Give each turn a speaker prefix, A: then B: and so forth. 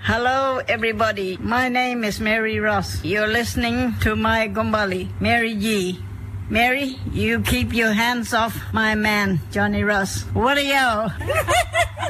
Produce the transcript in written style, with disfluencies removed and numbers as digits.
A: Hello, everybody. My name is Mary Ross. You're listening to my Gombali, Mary G. Mary, you keep your hands off my man, Johnny Ross. What are you?